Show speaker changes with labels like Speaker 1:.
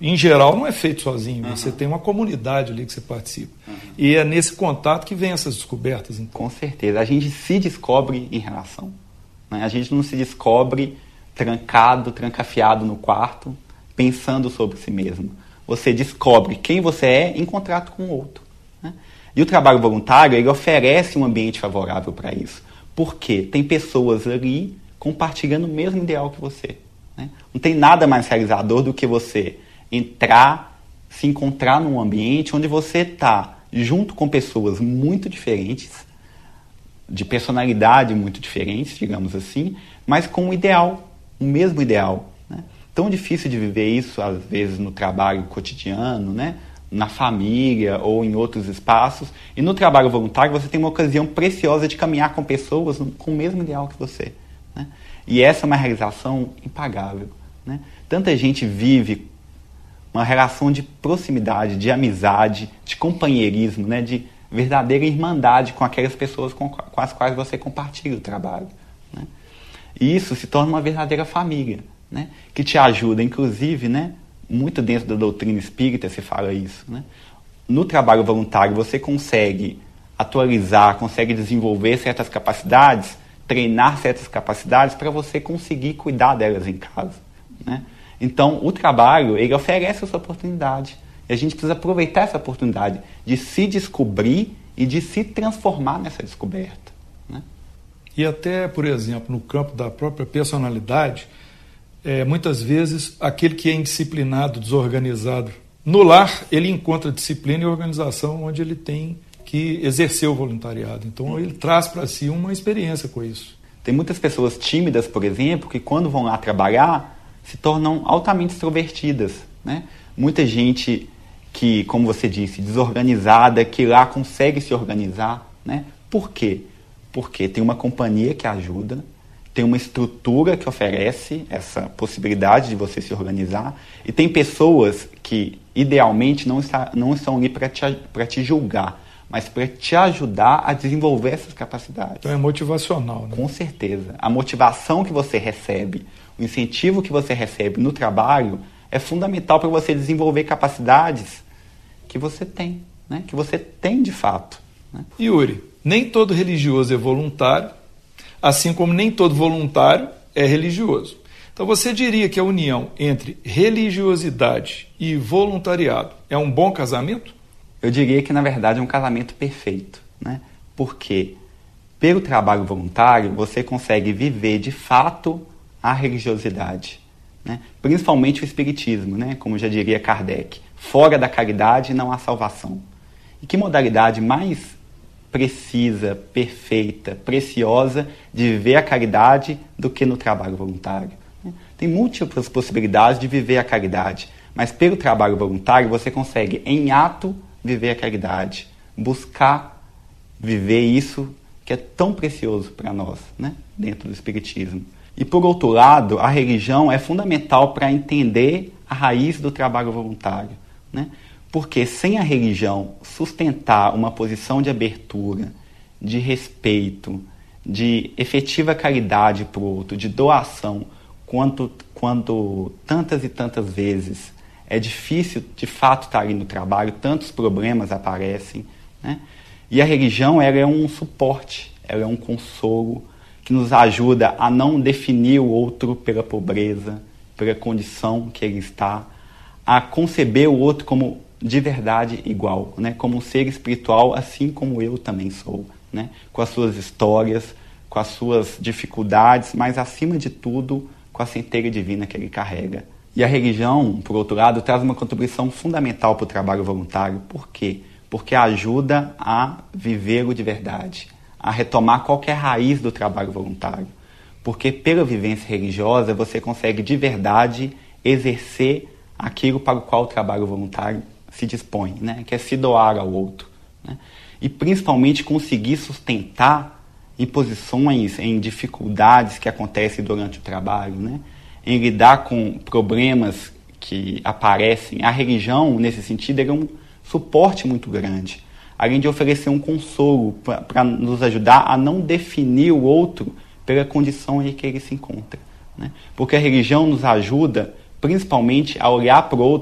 Speaker 1: em geral, não é feito sozinho. Você tem uma comunidade ali que você participa. E é nesse contato que vem essas descobertas. Então.
Speaker 2: Com certeza. A gente se descobre em relação. Né? A gente não se descobre trancado, trancafiado no quarto, pensando sobre si mesmo. Você descobre quem você é em contrato com o outro. Né? E o trabalho voluntário, ele oferece um ambiente favorável para isso. Por quê? Tem pessoas ali compartilhando o mesmo ideal que você. Né? Não tem nada mais realizador do que você entrar, se encontrar num ambiente onde você está junto com pessoas muito diferentes, de personalidade muito diferentes, digamos assim, mas com um ideal, o mesmo ideal. Né? Tão difícil de viver isso, às vezes, no trabalho cotidiano, né? Na família ou em outros espaços. E no trabalho voluntário você tem uma ocasião preciosa de caminhar com pessoas com o mesmo ideal que você. Né? E essa é uma realização impagável. Né? Tanta gente vive uma relação de proximidade, de amizade, de companheirismo, né? De verdadeira irmandade com aquelas pessoas com as quais você compartilha o trabalho. Né? E isso se torna uma verdadeira família, né? Que te ajuda, inclusive, né? Muito dentro da doutrina espírita se fala isso. Né? No trabalho voluntário você consegue atualizar, consegue desenvolver certas capacidades, treinar certas capacidades para você conseguir cuidar delas em casa. Né? Então, o trabalho, ele oferece essa oportunidade. E a gente precisa aproveitar essa oportunidade de se descobrir e de se transformar nessa descoberta. Né?
Speaker 1: E até, por exemplo, no campo da própria personalidade, muitas vezes aquele que é indisciplinado, desorganizado, no lar ele encontra disciplina e organização onde ele tem que exercer o voluntariado. Então ele traz para si uma experiência com isso.
Speaker 2: Tem muitas pessoas tímidas, por exemplo, que quando vão lá trabalhar se tornam altamente extrovertidas. Né? Muita gente que, como você disse, desorganizada, que lá consegue se organizar. Né? Por quê? Porque tem uma companhia que ajuda, tem uma estrutura que oferece essa possibilidade de você se organizar, e tem pessoas que, idealmente, não estão ali para te julgar, mas para te ajudar a desenvolver essas capacidades.
Speaker 1: Então é motivacional, né?
Speaker 2: Com certeza. A motivação que você recebe, o incentivo que você recebe no trabalho é fundamental para você desenvolver capacidades que você tem, né? Que você tem de fato. Né?
Speaker 1: Yuri, nem todo religioso é voluntário, assim como nem todo voluntário é religioso. Então você diria que a união entre religiosidade e voluntariado é um bom casamento?
Speaker 2: Eu diria que, na verdade, é um casamento perfeito. Né? Porque, pelo trabalho voluntário, você consegue viver, de fato, a religiosidade. Né? Principalmente o espiritismo, né? Como já diria Kardec. Fora da caridade não há salvação. E que modalidade mais precisa, perfeita, preciosa de viver a caridade do que no trabalho voluntário. Tem múltiplas possibilidades de viver a caridade, mas pelo trabalho voluntário você consegue, em ato, viver a caridade, buscar viver isso que é tão precioso para nós, né? Dentro do espiritismo. E por outro lado, a religião é fundamental para entender a raiz do trabalho voluntário, né? Porque sem a religião sustentar uma posição de abertura, de respeito, de efetiva caridade para o outro, de doação, quando tantas e tantas vezes é difícil de fato estar ali no trabalho, tantos problemas aparecem. Né? E a religião ela é um suporte, ela é um consolo que nos ajuda a não definir o outro pela pobreza, pela condição que ele está, a conceber o outro como de verdade igual, né? Como um ser espiritual, assim como eu também sou, né? Com as suas histórias, com as suas dificuldades, mas acima de tudo, com a centelha divina que ele carrega. E a religião, por outro lado, traz uma contribuição fundamental para o trabalho voluntário. Por quê? Porque ajuda a viver-o de verdade, a retomar qualquer raiz do trabalho voluntário. Porque pela vivência religiosa você consegue de verdade exercer aquilo para o qual o trabalho voluntário se dispõe, né? Que é se doar ao outro. Né? E principalmente conseguir sustentar em posições, em dificuldades que acontecem durante o trabalho, né? Em lidar com problemas que aparecem. A religião, nesse sentido, é um suporte muito grande, além de oferecer um consolo para nos ajudar a não definir o outro pela condição em que ele se encontra. Né? Porque a religião nos ajuda, principalmente, a olhar para o outro